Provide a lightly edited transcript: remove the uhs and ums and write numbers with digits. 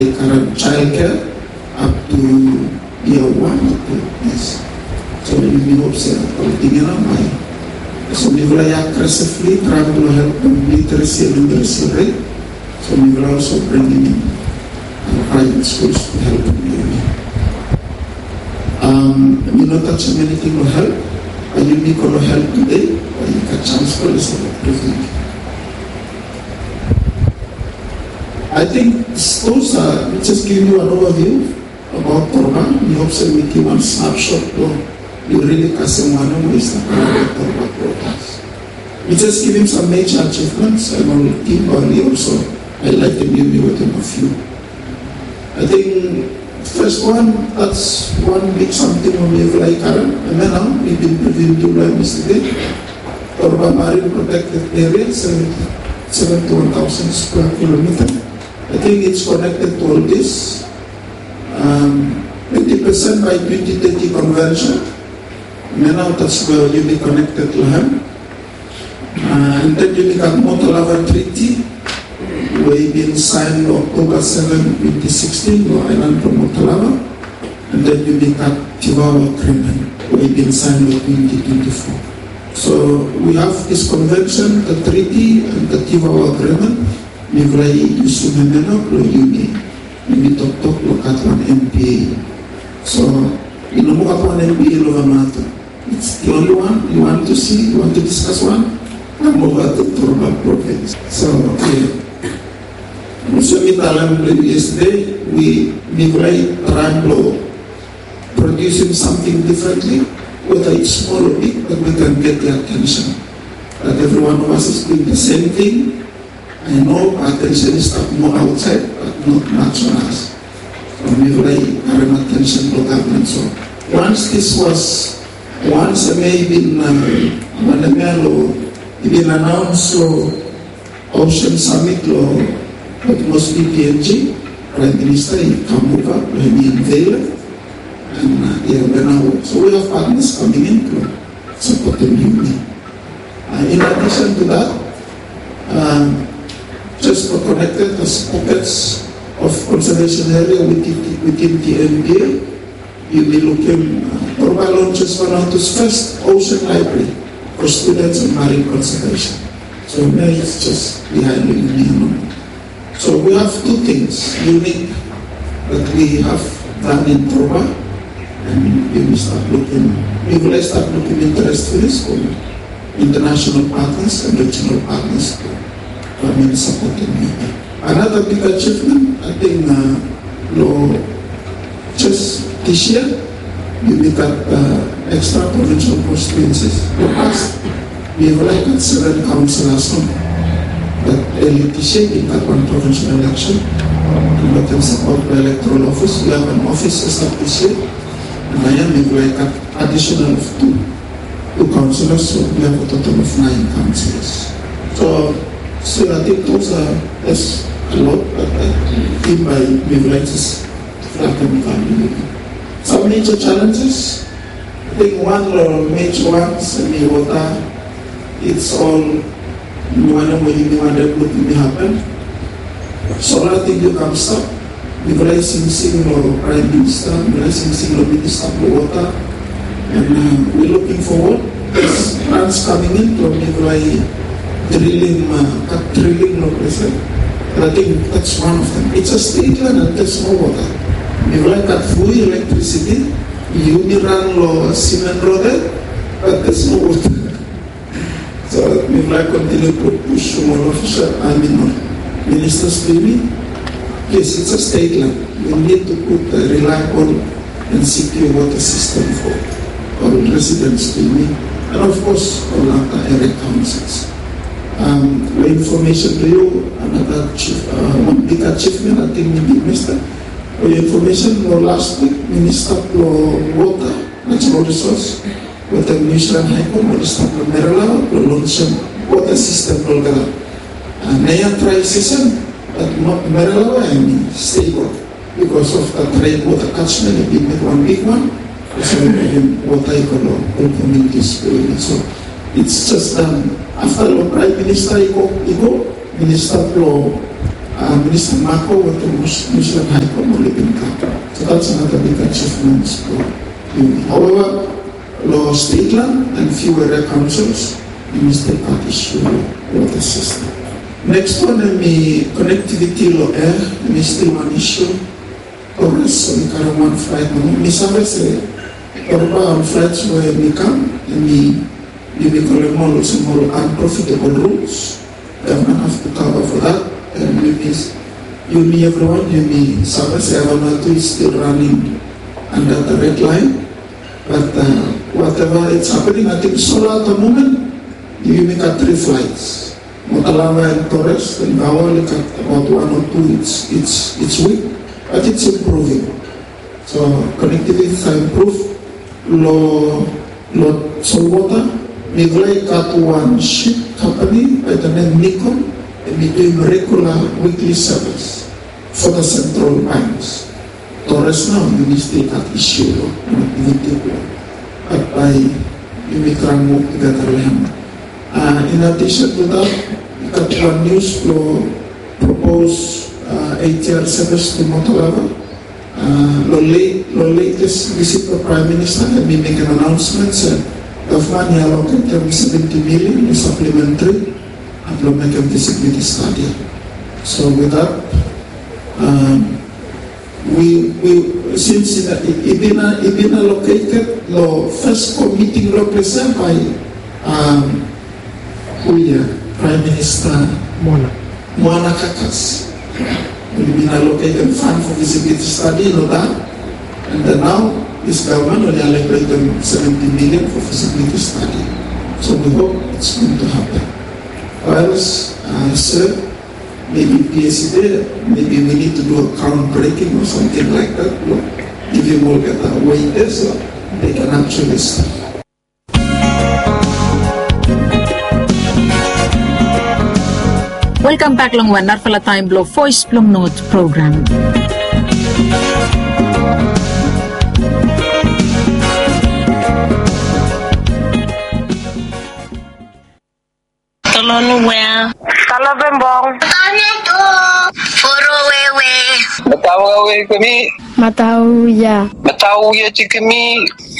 current childcare up to year 1 or 2. Yes. So we hope so we will aggressively try to help them literacy and numeracy rate. So we will also bring in private schools to help them. We not touch anything to help. And you need to help today, or you can transfer this privilege. I think those are just giving you an overview about Torba. We hope so we give one snapshot of you really Kasemano is the Torba programs. We just give him some major achievements and on team only also highlight them within a few. I think first one, that's one big something on the like Karen. And then now we've been previewed to learn yesterday. Torba Marine Protected Area, 71,000 square kilometers. I think it's connected to all this. 20% by 2030 convention. And now that's where you'll be connected to him. And then you got Motolava Treaty, where it been signed October 7, 2016, Long Island from Motolava. And then you got Tivawa Agreement, where it been signed in 2024. So we have this convention, the treaty, and the Tivawa Agreement. Mivrai Yusumemeno, Yumi, we talk at one MPA. So, you know, one MPA Lovamato. It's the only one you want to see, you want to discuss one, I'm over to Torba province. So, so yesterday, we Mivrai Tranglo producing something differently, whether it's small or big, but we can get the attention. That every one of us is doing the same thing. I know attention is more outside, but not much on us. So we really current attention to government. So once this was, once maybe been announced, so Ocean Summit, it must be PNG, Prime Minister, he come over, he unveiled, and so we have partners coming in to support the union. In addition to that, just for connected as pockets of conservation area within the NBA, you'll be looking, Torba launches one of its first ocean library for students in marine conservation. So there it's just behind the union. So we have two things unique that we have done in Torba, and we will start looking interest for this from international partners and regional partners. Supporting me. Another big achievement, I think, just this year, we got extra provincial constituencies. In the past, we have elected 7 councillors, but early this year, we got 1 provincial election. We got them support the electoral office. We have an office established here, and I am got additional of 2 councillors, so we have a total of 9 councillors. So I think those are a lot, but I think by Mivritis, some major challenges. I think one of the major ones in water, it's all when it happen. So I think you can stop. Mivritis single Prime Minister, Mivritis single Minister of Water, and we're looking forward. There's plans coming in to Mivritis. Drilling location. I think that's one of them. It's a state land and there's no water. If like at full electricity, you may run low cement road, but there's no water. So if like continue to push more official, ministers to me, yes, it's a state land. We need to put a reliable and secure water system for all residents to me, and of course all other area councils. Information to you, another one big achievement, I think we missed it. For your information, last week, Minister for Water, Natural Resource, with the Minister High Court, Minister for Merala, to launch a water system program. Naya try system, but not Merala, stable, because of the trade water catchment, we made one big one, so water economic communities. So it's just after the Prime Minister, Minister for Minister Marco with the Muslim High Command. So that's another big achievement for UMI. However, Law Stateland and few area councils, you still can't issue water system. Next one, the connectivity law air, we still one issue. Torres on Karaman flight, we say, on flights where we come, and we call them all some more unprofitable routes. Government have to cover for that, and UMI everyone, UMI service, everyone is still running under the red line. But whatever it's happening, I think Solar at the moment, you make 3 flights. Motalava and Torres, and now look at about 1 or 2, it's weak, but it's improving. So connectivity is improved. Saltwater, Miglay got one ship company by the name Nikon, and we doing regular weekly service for the central banks. Torres now, you still got issue, but by Imikran move together with him. In addition to that, we got one news flow proposed ATR service to Motalava. The latest visit of Prime Minister, let me make an announcement, said government allocated 70 million in supplementary implementation disability study. So with that, we since it been allocated the first committee represented by Prime Minister Moana Kakas. We've been allocated fund for visibility study, you know that, and then now this government only allocated 70 million for visibility study. So we hope it's going to happen. Or else, sir, maybe PSD, maybe we need to do a count breaking or something like that. Look, if you will get a waiter, so they can actually start. Welcome back long one Narfala Time Blow Voice Plum Note program. Tolonwea. Talabembong. Taneto. Forowewe. Matawawe kami. Matauya. Matauya chikami.